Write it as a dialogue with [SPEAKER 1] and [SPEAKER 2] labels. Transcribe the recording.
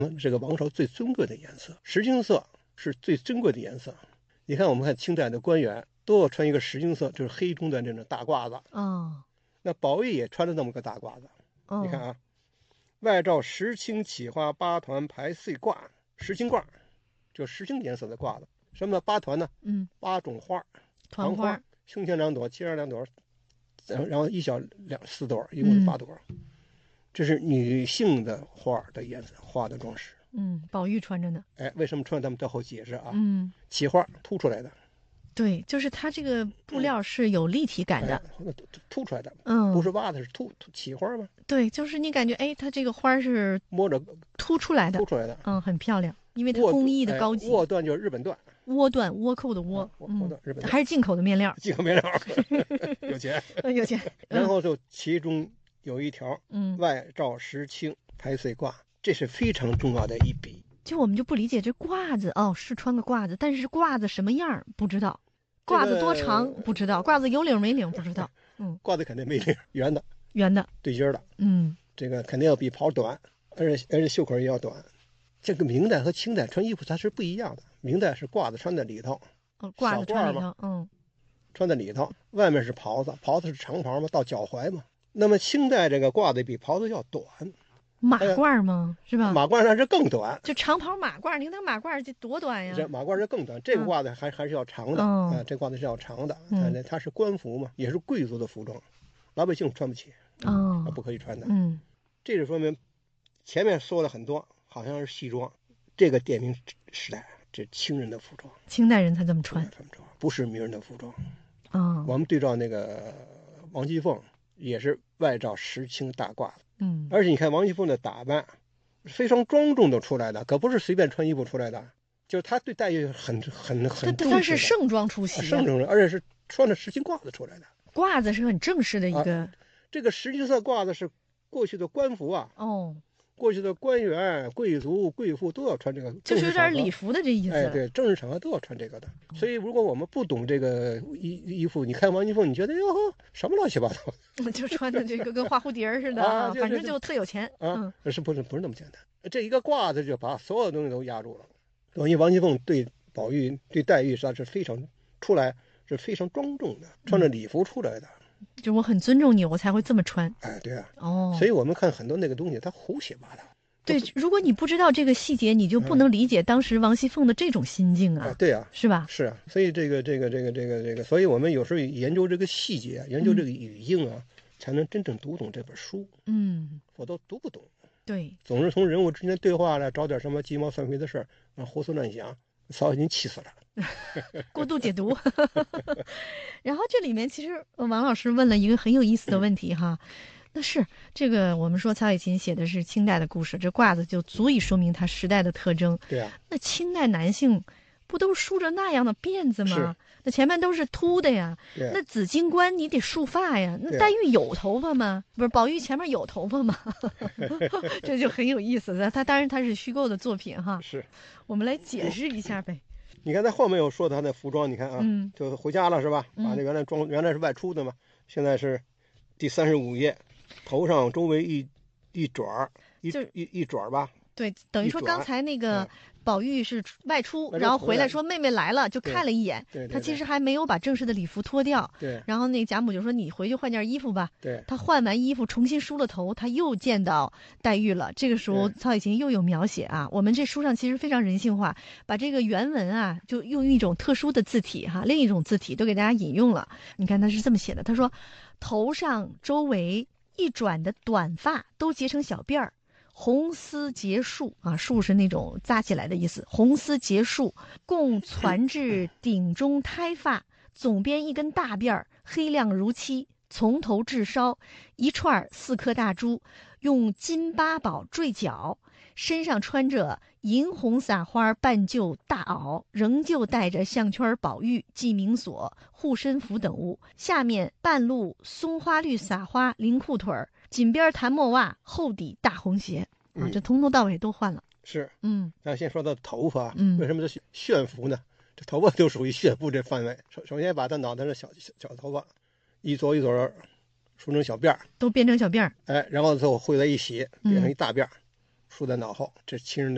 [SPEAKER 1] 这个王朝最珍贵的颜色，石青色是最珍贵的颜色。你看，我们看清代的官员都要穿一个石青色，就是黑中的这种大褂子。那宝玉也穿着那么个大褂子。你看啊，外罩石青起花8团排穗褂，石青褂就石青颜色的褂子。什么8团呢？8种花，团花，胸前2朵，肩上2朵，然后1小2、4朵，一共是8朵。这是女性的花的颜色，花的装饰。
[SPEAKER 2] 宝玉穿着呢。
[SPEAKER 1] 为什么穿？咱们到后解释啊。起花凸出来的。
[SPEAKER 2] 对，就是它这个布料是有立体感的，
[SPEAKER 1] 凸出来的。不是挖的，是起花吗？
[SPEAKER 2] 对，就是你感觉它这个花是
[SPEAKER 1] 摸着
[SPEAKER 2] 凸出来的，很漂亮，因为它工艺的高级。
[SPEAKER 1] 窝缎就是日本缎。
[SPEAKER 2] 窝缎，倭寇的倭，
[SPEAKER 1] 日本
[SPEAKER 2] 还是进口的面料。
[SPEAKER 1] 进口面料，有钱，
[SPEAKER 2] 有钱。
[SPEAKER 1] 然后就其中有一条，外罩石青排穗褂，这是非常重要的一笔。
[SPEAKER 2] 就我们就不理解这褂子是穿个褂子，但是褂子什么样不知道，褂子多长不知道，褂子有领没领不知道。
[SPEAKER 1] 褂子肯定没领，圆的对襟的。这个肯定要比袍短，而且袖口也要短。这个明代和清代穿衣服它是不一样的。明代是褂子穿在里头，
[SPEAKER 2] 褂子穿里头，
[SPEAKER 1] 穿在里头，外面是袍子，袍子是长袍嘛，到脚踝嘛。那么清代这个褂子比袍子要短，
[SPEAKER 2] 马褂吗？是吧？
[SPEAKER 1] 马褂那是更短，
[SPEAKER 2] 就长袍马褂，你看那马褂这多短呀！
[SPEAKER 1] 这马褂是更短，这个褂子还是要长的这褂子是要长的，它是官服嘛，也是贵族的服装，老百姓穿不起不可以穿的。这就说明前面说了很多，好像是西装，这个典明时代。这清人的服装，
[SPEAKER 2] 清代人才这么穿，
[SPEAKER 1] 不是名人的服装。我们对照那个王熙凤，也是外罩石青大褂子。而且你看王熙凤的打扮，非常庄重的出来的，可不是随便穿衣服出来的，就是她对黛玉很重视。
[SPEAKER 2] 她是盛装出席，
[SPEAKER 1] 盛装，而且是穿着石青褂子出来的。
[SPEAKER 2] 褂子是很正式的一个，
[SPEAKER 1] 这个石青色褂子是过去的官服啊。过去的官员、贵族、贵妇都要穿这个，
[SPEAKER 2] 就是有点礼服的这意思。
[SPEAKER 1] 对，正式场合都要穿这个的。所以，如果我们不懂这个衣服，你看王熙凤，你觉得哟什么乱七八糟，
[SPEAKER 2] 就穿的这个跟花蝴蝶似的反正就特有钱
[SPEAKER 1] 不是那么简单。这一个褂子就把所有东西都压住了。等于王熙凤对宝玉、对黛玉是非常出来是非常庄重的，穿着礼服出来的。
[SPEAKER 2] 就我很尊重你，我才会这么穿。
[SPEAKER 1] 对啊。所以我们看很多那个东西，它胡写八道。
[SPEAKER 2] 对，如果你不知道这个细节，你就不能理解当时王熙凤的这种心境啊。
[SPEAKER 1] 对啊，
[SPEAKER 2] 是吧？
[SPEAKER 1] 是啊。所以这个，所以我们有时候研究这个细节，研究这个语境啊，才能真正读懂这本书。否则读不懂。
[SPEAKER 2] 对，
[SPEAKER 1] 总是从人物之间对话来找点什么鸡毛蒜皮的事儿，胡思乱想，早已经气死了。
[SPEAKER 2] 过度解读。然后这里面其实王老师问了一个很有意思的问题哈，那是这个我们说曹雪芹写的是清代的故事，这褂子就足以说明他时代的特征。
[SPEAKER 1] 对啊。
[SPEAKER 2] 那清代男性不都梳着那样的辫子吗？那前面都是秃的呀。那紫荆关你得束发呀。那黛玉有头发吗？不是，宝玉前面有头发吗？这就很有意思的。当然他是虚构的作品哈。
[SPEAKER 1] 是。
[SPEAKER 2] 我们来解释一下呗。
[SPEAKER 1] 你看他后面有说他的服装，你看啊，就回家了是吧？把这原来是外出的嘛，现在是第35页，头上周围一爪一爪吧。
[SPEAKER 2] 对，等于说刚才那个宝玉是外出，然后回来说妹妹来了，就看了一眼。他其实还没有把正式的礼服脱掉。然后那个贾母就说：“你回去换件衣服吧。”他换完衣服，重新梳了头，他又见到黛玉了。这个时候曹雪芹又有描写啊，我们这书上其实非常人性化，把这个原文啊就用一种特殊的字体另一种字体都给大家引用了。你看他是这么写的，他说：“头上周围一转的短发都结成小辫儿。”红丝结束束是那种扎起来的意思。红丝结束，共攒至顶中胎发，总编一根大辫儿，黑亮如漆，从头至梢一串4颗大珠，用金八宝坠角，身上穿着银红撒花半旧大袄，仍旧带着项圈宝玉、记名锁、护身符等物，下面半路松花绿撒花绫裤腿儿，锦边弹墨袜，厚底大红鞋这从头到尾都换了。
[SPEAKER 1] 是。那先说到头发，为什么是炫服呢？这头发就属于炫服这范围。首先把他脑袋的小头发一撮一撮梳成小辫儿，
[SPEAKER 2] 都编成小辫儿。
[SPEAKER 1] 然后最后回来一洗，变成一大辫儿，梳在脑后。这清人的